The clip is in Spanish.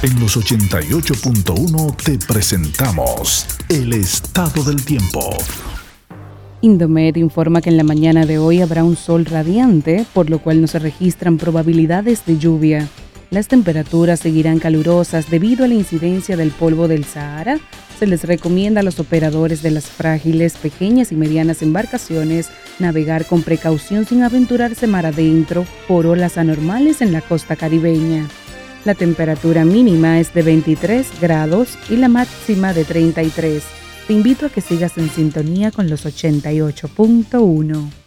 En los 88.1 te presentamos el estado del tiempo. Indomet informa que en la mañana de hoy habrá un sol radiante, por lo cual no se registran probabilidades de lluvia. Las temperaturas seguirán calurosas debido a la incidencia del polvo del Sahara. Se les recomienda a los operadores de las frágiles, pequeñas y medianas embarcaciones navegar con precaución sin aventurarse mar adentro por olas anormales en la costa caribeña. La temperatura mínima es de 23 grados y la máxima de 33. Te invito a que sigas en sintonía con los 88.1.